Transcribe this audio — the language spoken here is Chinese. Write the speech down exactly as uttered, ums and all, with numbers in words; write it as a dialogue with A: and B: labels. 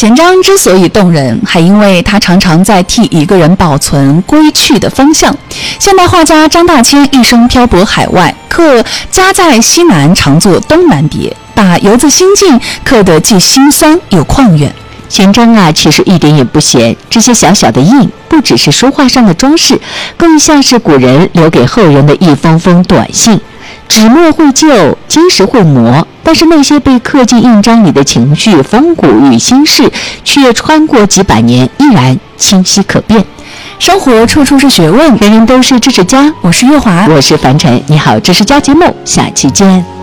A: 钱章之所以动人，还因为他常常在替一个人保存归去的方向。现代画家张大千一生漂泊海外，刻家在西南常作东南别，把游子心境刻得既心酸又旷远。
B: 钱章啊，其实一点也不闲，这些小小的印不只是书画上的装饰，更像是古人留给后人的一封封短信。纸墨会旧，金石会磨，但是那些被刻进印章里的情绪、风骨与心事，却穿过几百年依然清晰可辨。
A: 生活处处是学问，
B: 人人都是知识家。
A: 我是月华，
B: 我是凡尘。你好，知识家节目，下期见。